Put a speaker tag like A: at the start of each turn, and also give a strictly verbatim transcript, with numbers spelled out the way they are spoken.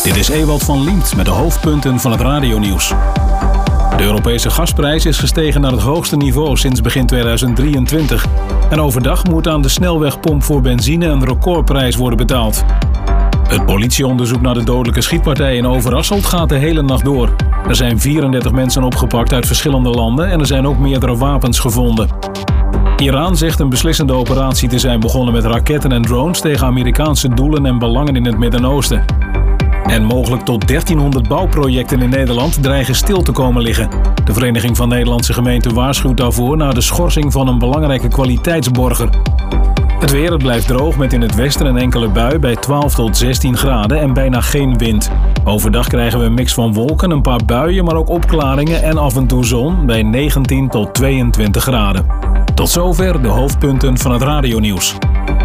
A: Dit is Ewald van Liemt met de hoofdpunten van het radionieuws. De Europese gasprijs is gestegen naar het hoogste niveau sinds begin tweeduizend drieëntwintig. En overdag moet aan de snelwegpomp voor benzine een recordprijs worden betaald. Het politieonderzoek naar de dodelijke schietpartij in Overasselt gaat de hele nacht door. Er zijn vierendertig mensen opgepakt uit verschillende landen en er zijn ook meerdere wapens gevonden. Iran zegt een beslissende operatie te zijn begonnen met raketten en drones tegen Amerikaanse doelen en belangen in het Midden-Oosten. En mogelijk tot dertienhonderd bouwprojecten in Nederland dreigen stil te komen liggen. De Vereniging van Nederlandse Gemeenten waarschuwt daarvoor na de schorsing van een belangrijke kwaliteitsborger. Het weer, het blijft droog met in het westen een enkele bui bij twaalf tot zestien graden en bijna geen wind. Overdag krijgen we een mix van wolken, een paar buien, maar ook opklaringen en af en toe zon bij negentien tot tweeëntwintig graden. Tot zover de hoofdpunten van het radionieuws.